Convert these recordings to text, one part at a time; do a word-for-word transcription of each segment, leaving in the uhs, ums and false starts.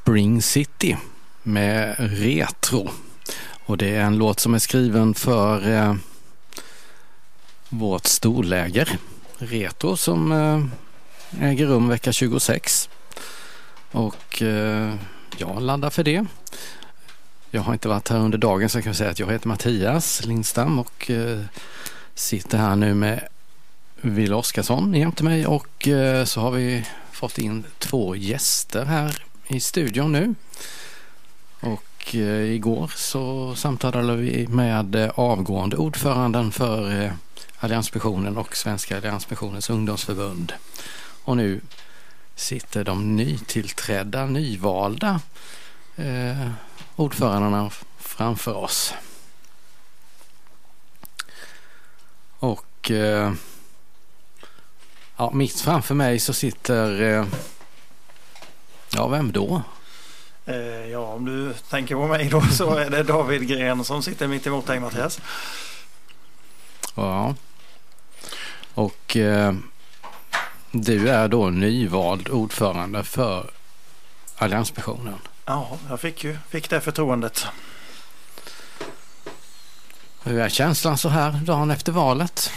Spring City med Retro. Och det är en låt som är skriven för eh, vårt storläger Retro som eh, äger rum vecka tjugosex. Och eh, jag laddar för det. Jag har inte varit här under dagen, så jag kan säga att jag heter Mattias Lindstam och eh, sitter här nu med Wille Oskarsson jämte mig, och eh, så har vi fått in två gäster här i studion nu. Och eh, igår så samtalade vi med eh, avgående ordföranden för eh, Alliansmissionen och Svenska Alliansmissionens ungdomsförbund. Och nu sitter de nytillträdda, nyvalda eh, ordförandena framför oss. Och eh, ja, mitt framför mig så sitter eh, ja, vem då? Eh, ja, om du tänker på mig då så är det David Gren som sitter mitt emot dig, Mattias. Ja. Och eh, du är då nyvald ordförande för Alliansmissionen. Ja, jag fick ju fick det förtroendet. Hur är känslan så här dagen efter valet?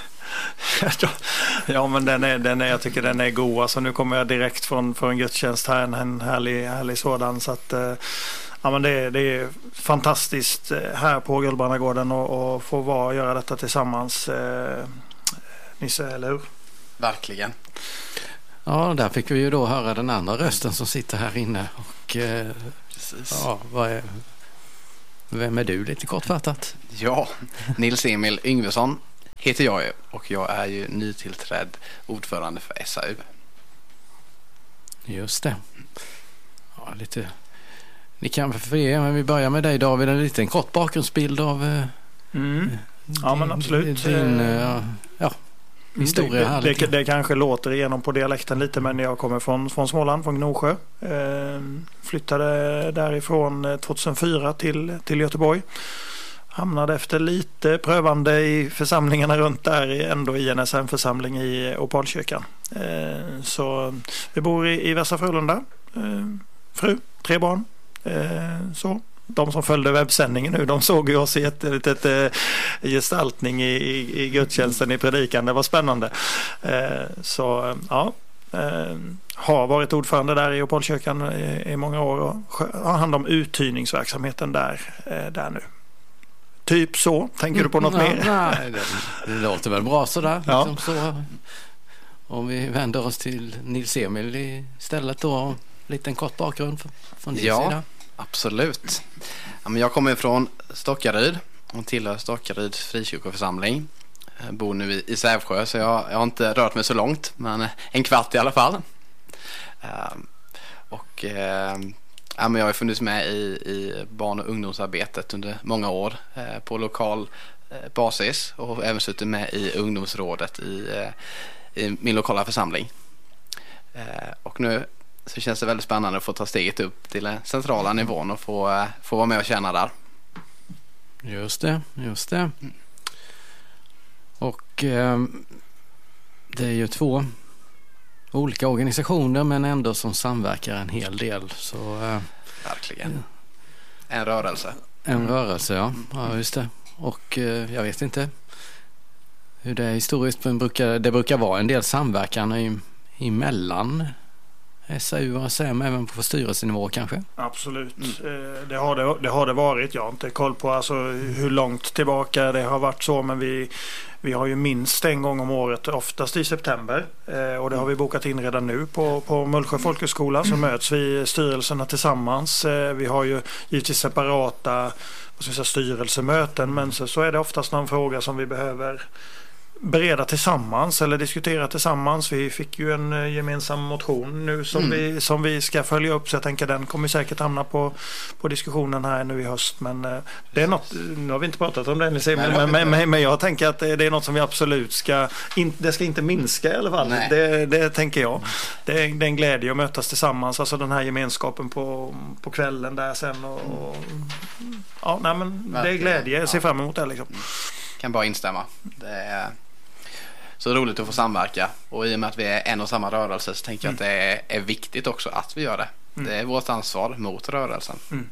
Ja, men den är, den är, jag tycker den är god. Alltså, nu kommer jag direkt från, från gudstjänst här, en, en härlig, härlig sådan. Så att, ja, men det, det är fantastiskt här på Gullbrannagården och, och få vara och göra detta tillsammans. Eh, Nisse, eller hur? Verkligen. Ja, där fick vi ju då höra den andra rösten som sitter här inne. Och eh, ja, vad är, vem är du lite kortfattat? Ja, Nils Emil Yngvesson heter jag ju, och jag är ju nytillträdd ordförande för S A U. Just det. Ja, lite. Ni kan för er, men vi börjar med dig, David, en liten kort bakgrundsbild av eh, mm. Ja, din, men absolut. Din, eh, ja, historia här. Det, det, det kanske låter igenom på dialekten lite, men jag kommer från, från Småland, från Gnosjö. Eh, flyttade därifrån tjugohundrafyra till, till Göteborg. Hamnade efter lite prövande i församlingarna runt där ändå i en S M-församling i Opalkyrkan. Eh, så vi bor i, i Västra Frölunda. Eh, fru, tre barn. Eh, så. De som följde webbsändningen nu, de såg ju oss i ett litet eh, gestaltning i, i, i gudstjänsten i predikan. Det var spännande. Eh, så ja, eh, har varit ordförande där i Opalkyrkan i, i många år och har hand om uthyrningsverksamheten där, eh, där nu. Typ så. Tänker du på något mm, mer? Nej, det, det låter väl bra sådär. Ja. Liksom så. Om vi vänder oss till Nils Emil istället då. En liten kort bakgrund från din ja, sida. Absolut. Ja, men jag kommer från Stockaryd och tillhör Stockaryds frikyrkoförsamling. Jag bor nu i, i Sävsjö, så jag, jag har inte rört mig så långt, men en kvart i alla fall. Uh, och... Uh, Ja, men jag har funnits med i, i barn- och ungdomsarbetet under många år eh, på lokal eh, basis, och även suttit med i ungdomsrådet i, eh, i min lokala församling. Eh, och nu så känns det väldigt spännande att få ta steget upp till den centrala nivån och få, eh, få vara med och känna där. Just det, just det. Och eh, det är ju två olika organisationer, men ändå som samverkar en hel del. Så, eh, Verkligen. En rörelse. En rörelse, ja. Ja, just det. Och eh, jag vet inte hur det är historiskt, men brukar, det brukar vara en del samverkan i, emellan S A U och S M, även på styrelsenivå kanske? Absolut. Mm. Det, har det, det har det varit. Jag har inte koll på alltså, hur långt tillbaka det har varit så, men vi, vi har ju minst en gång om året, oftast i september. Eh, och det har vi bokat in redan nu på, på Mullsjö folkhögskola, så möts vi styrelserna tillsammans. Eh, vi har ju givetvis separata vad ska jag säga, styrelsemöten, men så, så är det oftast någon fråga som vi behöver bereda tillsammans eller diskutera tillsammans. Vi fick ju en gemensam motion nu som, mm. vi, som vi ska följa upp, så jag tänker den kommer säkert hamna på, på diskussionen här nu i höst, men det är något, nu har vi inte pratat om det än, men, men, men, men jag tänker att det är något som vi absolut ska, in, det ska inte minska i alla fall, det, det tänker jag. Det är, det är en glädje att mötas tillsammans, alltså den här gemenskapen på, på kvällen där sen och, och ja, nej, men det är glädje, jag ser fram emot det liksom. Kan bara instämma. Det är så roligt att få samverka, och i och med att vi är en och samma rörelse så tänker jag att det är, är viktigt också att vi gör det. Mm. Det är vårt ansvar mot rörelsen. Mm.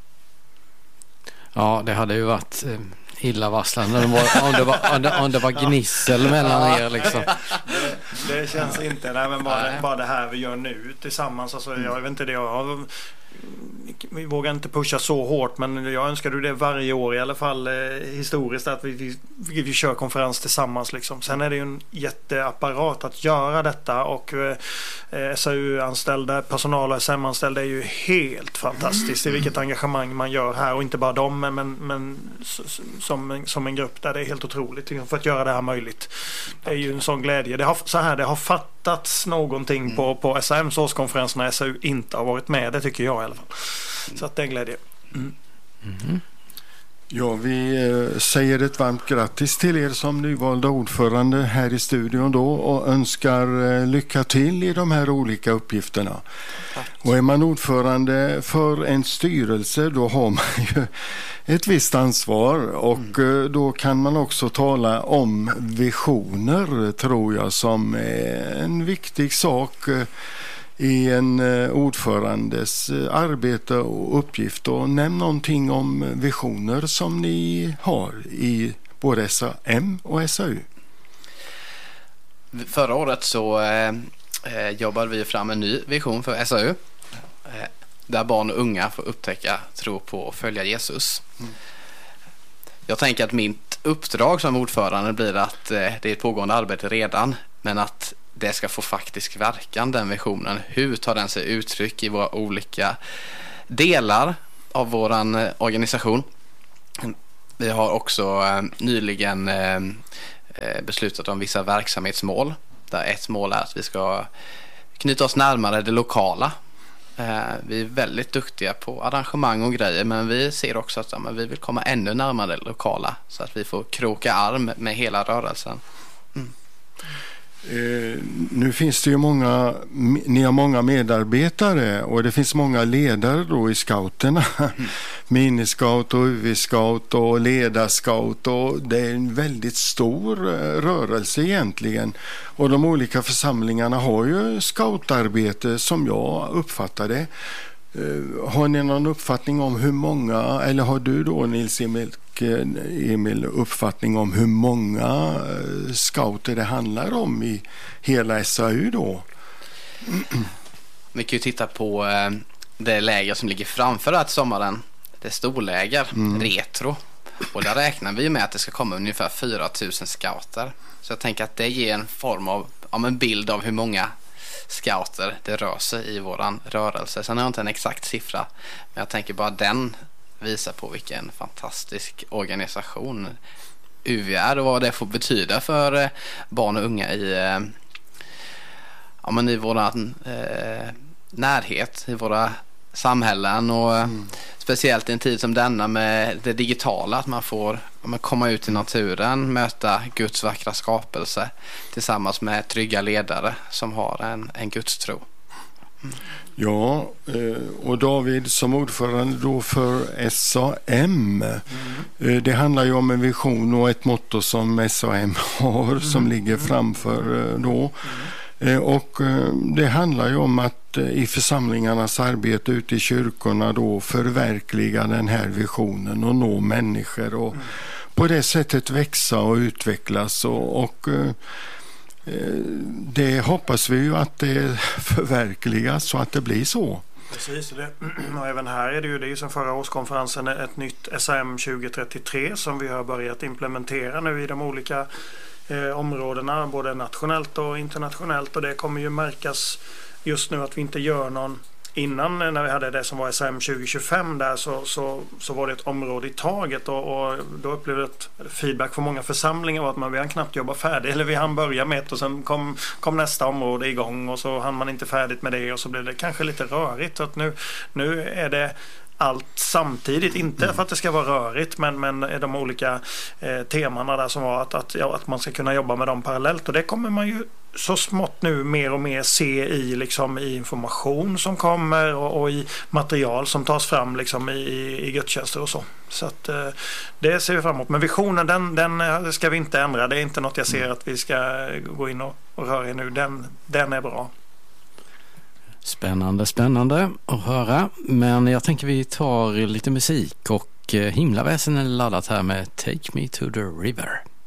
Ja, det hade ju varit eh, illavarslande om, om, det var, om, det, om det var gnissel mellan er liksom. Det, det känns inte, nej, men bara, bara det här vi gör nu tillsammans. Alltså, jag vet inte det, jag vi vågar inte pusha så hårt, men jag önskar du det varje år i alla fall eh, historiskt, att vi, vi, vi, vi kör konferens tillsammans liksom. Sen är det ju en jätteapparat att göra detta, och eh, S A U-anställda, personal och S M-anställda är ju helt fantastiskt i vilket engagemang man gör här, och inte bara dem, men, men, men som, en, som en grupp där det är helt otroligt för att göra det här möjligt. Det är ju en sån glädje. Det har, så här, det har fattats någonting mm. på, på S A M:s årskonferens när S A U inte har varit med, det tycker jag i alla fall. Så att det är en glädje. Mm. Mm. Ja, vi säger ett varmt grattis till er som nyvalda ordförande här i studion då, och önskar lycka till i de här olika uppgifterna. Tack. Och är man ordförande för en styrelse, då har man ju ett visst ansvar, och mm. då kan man också tala om visioner, tror jag, som är en viktig sak i en ordförandes arbete och uppgift. Och nämn någonting om visioner som ni har i både S A M och S A U. Förra året så eh, jobbade vi fram en ny vision för S A U eh, där barn och unga får upptäcka, tro på och följa Jesus. Mm. Jag tänker att mitt uppdrag som ordförande blir att eh, det är ett pågående arbete redan, men att det ska få faktisk verkan, den visionen. Hur tar den sig uttryck i våra olika delar av våran organisation? Vi har också eh, nyligen eh, beslutat om vissa verksamhetsmål, där ett mål är att vi ska knyta oss närmare det lokala. Eh, vi är väldigt duktiga på arrangemang och grejer, men vi ser också att ja, men vi vill komma ännu närmare det lokala, så att vi får kroka arm med hela rörelsen. Mm. Eh, nu finns det ju många, ni har många medarbetare, och det finns många ledare då i scouterna. Mm. Miniscout och U V-scout och ledarscout, och det är en väldigt stor rörelse egentligen. Och de olika församlingarna har ju scoutarbete som jag uppfattar det. Uh, har ni någon uppfattning om hur många, eller har du då, Nils Emil, Emil uppfattning om hur många uh, scouter det handlar om i hela S A U då? Vi kan ju titta på uh, det läger som ligger framför att sommaren. Det är storläger, mm. retro. Och där räknar vi med att det ska komma ungefär fyra tusen scouter. Så jag tänker att det ger en form av, ja, en bild av hur många scouter det rör sig i våran rörelse. Sen har jag inte en exakt siffra, men jag tänker bara den visar på vilken fantastisk organisation U V är och vad det får betyda för barn och unga i, ja, men i våran eh, närhet, i våra samhällen, och mm. speciellt i en tid som denna med det digitala, att man får man komma ut i naturen, möta Guds vackra skapelse tillsammans med trygga ledare som har en, en gudstro. Mm. Ja, och David som ordförande då för S A M, mm. det handlar ju om en vision och ett motto som S A M har mm. som ligger framför då. Mm. Och det handlar ju om att i församlingarnas arbete ute i kyrkorna då förverkliga den här visionen och nå människor och mm. på det sättet växa och utvecklas, och, och det hoppas vi ju att det förverkligas så att det blir så. Precis, det. Och även här är det ju det som förra årskonferensen, ett nytt S A M tjugo trettiotre som vi har börjat implementera nu i de olika eh, områdena, både nationellt och internationellt, och det kommer ju märkas just nu att vi inte gör någon. Innan när vi hade det som var S A M tjugo tjugofem där så, så, så var det ett område i taget, och, och då upplevde jag feedback från många församlingar var att man, vi hann knappt jobba färdigt, eller vi hann börja med ett och sen kom, kom nästa område igång och så hann man inte färdigt med det, och så blev det kanske lite rörigt. Så att nu, nu är det allt samtidigt, inte mm. för att det ska vara rörigt, men, men de olika eh, temana där som var att, att, ja, att man ska kunna jobba med dem parallellt, och det kommer man ju så smått nu mer och mer se i, liksom, i information som kommer och, och i material som tas fram liksom, i, i, i gudstjänster och så. Så att, eh, det ser vi framåt. Men visionen, den, den ska vi inte ändra. Det är inte något jag ser att vi ska gå in och, och röra i nu. Den, den är bra. Spännande, spännande att höra. Men jag tänker vi tar lite musik och Himlaväsen är laddat här med Take Me to the River.